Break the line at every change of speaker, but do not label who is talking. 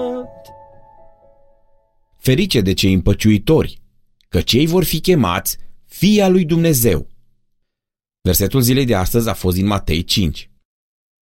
Ferice de cei împăciuitori, că cei vor fi chemați fii al lui Dumnezeu. Versetul zilei de astăzi a fost din Matei 5.